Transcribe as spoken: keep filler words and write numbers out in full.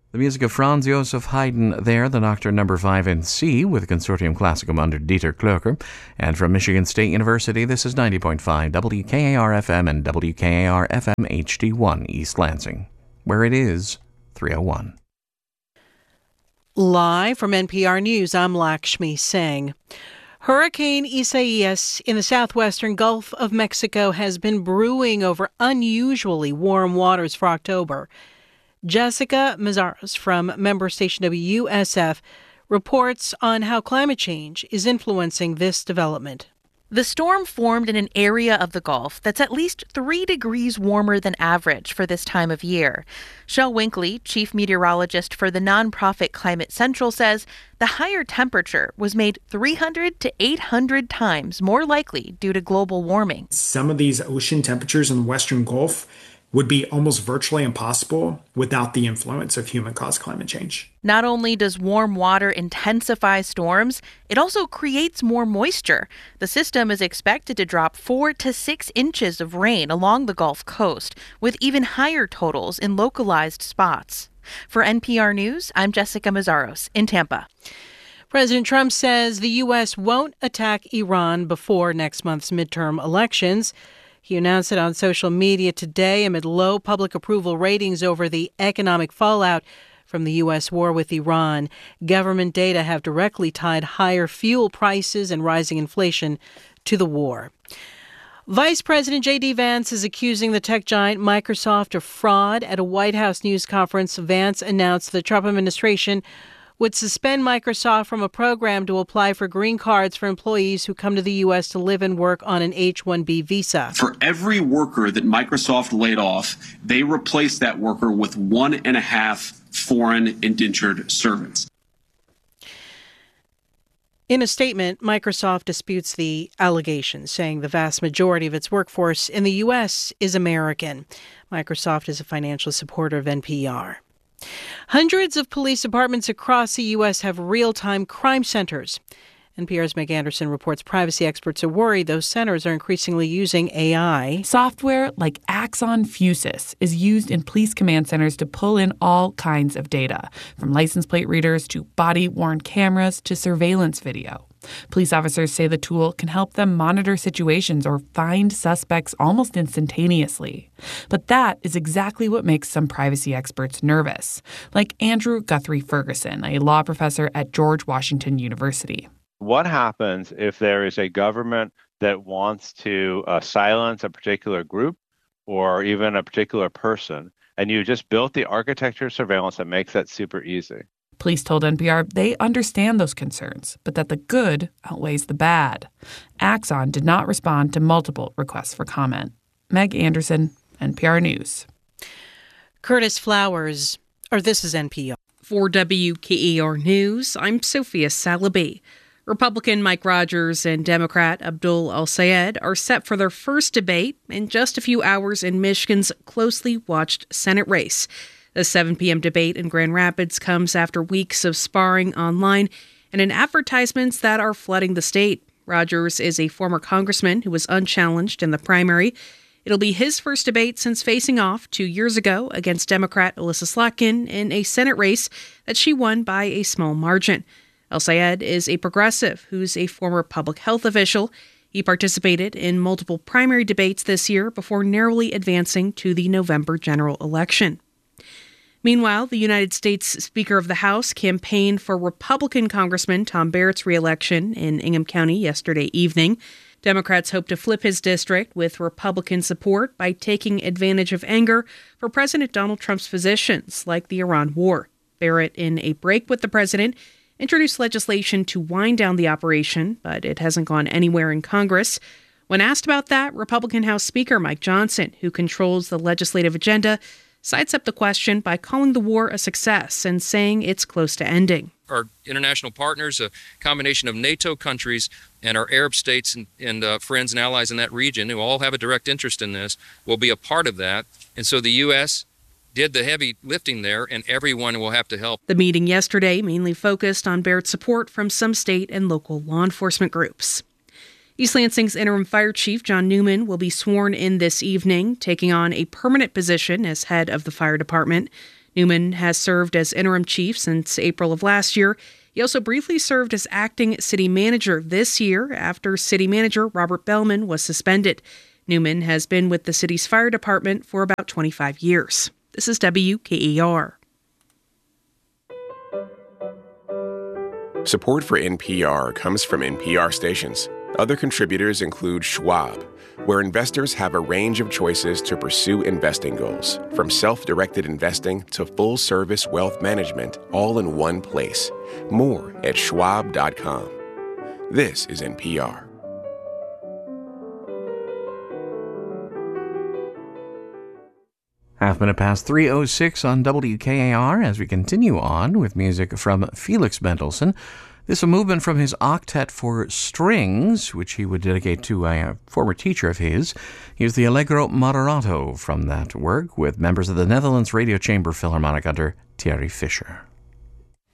The music of Franz Joseph Haydn there, the Nocturne number five in C with Consortium Classicum under Dieter Klöcker. And from Michigan State University, this is ninety point five W K A R F M and W K A R F M H D one East Lansing, where it is three oh one. Live from N P R News, I'm Lakshmi Singh. Hurricane Isaias in the southwestern Gulf of Mexico has been brewing over unusually warm waters for October. Jessica Mazaros from member station W S F reports on how climate change is influencing this development. The storm formed in an area of the Gulf that's at least three degrees warmer than average for this time of year. Shel Winkley, chief meteorologist for the nonprofit Climate Central, says the higher temperature was made three hundred to eight hundred times more likely due to global warming. Some of these ocean temperatures in the Western Gulf would be almost virtually impossible without the influence of human-caused climate change. Not only does warm water intensify storms, it also creates more moisture. The system is expected to drop four to six inches of rain along the Gulf Coast, with even higher totals in localized spots. For N P R News, I'm Jessica Mazaros in Tampa. President Trump says the U S won't attack Iran before next month's midterm elections. He announced it on social media today amid low public approval ratings over the economic fallout from the U S war with Iran. Government data have directly tied higher fuel prices and rising inflation to the war. Vice President J D. Vance is accusing the tech giant Microsoft of fraud. At a White House news conference, Vance announced the Trump administration would suspend Microsoft from a program to apply for green cards for employees who come to the U S to live and work on an H one B visa. For every worker that Microsoft laid off, they replaced that worker with one and a half foreign indentured servants. In a statement, Microsoft disputes the allegations, saying the vast majority of its workforce in the U S is American. Microsoft is a financial supporter of N P R. Hundreds of police departments across the U S have real-time crime centers. N P R's Meg Anderson reports privacy experts are worried those centers are increasingly using A I. Software like Axon Fusus is used in police command centers to pull in all kinds of data, from license plate readers to body-worn cameras to surveillance video. Police officers say the tool can help them monitor situations or find suspects almost instantaneously. But that is exactly what makes some privacy experts nervous, like Andrew Guthrie Ferguson, a law professor at George Washington University. What happens if there is a government that wants to uh, silence a particular group or even a particular person, and you just built the architecture of surveillance that makes that super easy? Police told N P R they understand those concerns, but that the good outweighs the bad. Axon did not respond to multiple requests for comment. Meg Anderson, N P R News. Curtis Flowers, or this is N P R. For W K E R News, I'm Sophia Salaby. Republican Mike Rogers and Democrat Abdul El-Sayed are set for their first debate in just a few hours in Michigan's closely watched Senate race. The seven p.m. debate in Grand Rapids comes after weeks of sparring online and in advertisements that are flooding the state. Rogers is a former congressman who was unchallenged in the primary. It'll be his first debate since facing off two years ago against Democrat Alyssa Slotkin in a Senate race that she won by a small margin. El-Sayed is a progressive who's a former public health official. He participated in multiple primary debates this year before narrowly advancing to the November general election. Meanwhile, the United States Speaker of the House campaigned for Republican Congressman Tom Barrett's reelection in Ingham County yesterday evening. Democrats hope to flip his district with Republican support by taking advantage of anger for President Donald Trump's positions, like the Iran war. Barrett, in a break with the president, introduced legislation to wind down the operation, but it hasn't gone anywhere in Congress. When asked about that, Republican House Speaker Mike Johnson, who controls the legislative agenda, sides up the question by calling the war a success and saying it's close to ending. Our international partners, a combination of NATO countries and our Arab states and, and uh, friends and allies in that region who all have a direct interest in this, will be a part of that. And so the U S did the heavy lifting there, and everyone will have to help. The meeting yesterday mainly focused on Barrett's support from some state and local law enforcement groups. East Lansing's interim fire chief, John Newman, will be sworn in this evening, taking on a permanent position as head of the fire department. Newman has served as interim chief since April of last year. He also briefly served as acting city manager this year after city manager Robert Bellman was suspended. Newman has been with the city's fire department for about twenty-five years. This is W K E R. Support for N P R comes from N P R stations. Other contributors include Schwab, where investors have a range of choices to pursue investing goals, from self-directed investing to full-service wealth management, all in one place. More at schwab dot com. This is N P R. Half minute past three oh six on W K A R as we continue on with music from Felix Mendelssohn. This is a movement from his Octet for Strings, which he would dedicate to a former teacher of his. Here's the Allegro Moderato from that work with members of the Netherlands Radio Chamber Philharmonic under Thierry Fischer.